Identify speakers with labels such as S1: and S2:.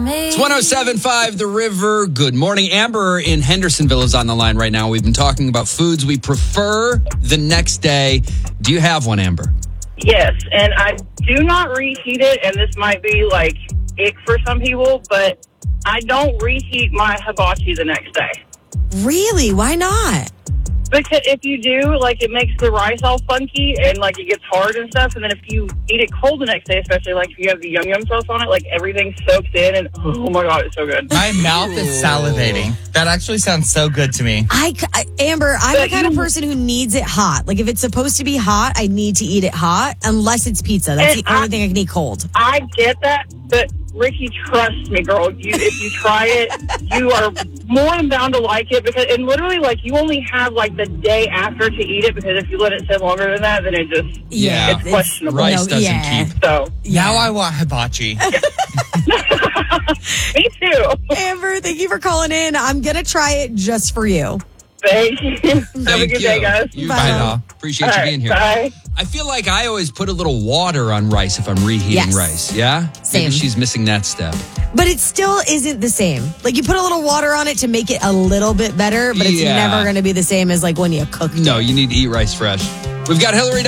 S1: It's 107.5 The River. Good morning. Amber in Hendersonville is on the line right now. We've been talking about foods we prefer the next day. Do you have one, Amber?
S2: Yes, and I do not reheat it, and this might be like ick for some people, but I don't reheat my hibachi the next day.
S3: Really? Why not?
S2: Because if you do, like, it makes the rice all funky and, like, it gets hard and stuff. And then if you eat it cold the next day, especially, like, if you have the yum yum sauce on it, like, everything soaks in. And, oh, my God, it's so good.
S4: My mouth is salivating. That actually sounds so good to me.
S3: Amber, I'm the kind of person who needs it hot. Like, if it's supposed to be hot, I need to eat it hot, unless it's pizza. That's the only thing I can eat cold.
S2: I get that, but Ricky, trust me, girl. If you try it, you are more than bound to like it. And literally, like, you only have, like, the day after to eat it, because if you let it sit longer than that, then it's questionable.
S1: Rice doesn't keep.
S2: So
S4: now I want hibachi.
S2: Me too.
S3: Amber, thank you for calling in. I'm going to try it just for you.
S2: Thank you. Have a good day, guys.
S1: Bye. Appreciate you being here.
S2: Bye.
S1: I feel like I always put a little water on rice if I'm reheating rice. Yeah?
S3: Same.
S1: Maybe she's missing that step.
S3: But it still isn't the same. Like, you put a little water on it to make it a little bit better, but it's never going to be the same as, like, when you cooked it.
S1: No, you need to eat rice fresh. We've got Hillary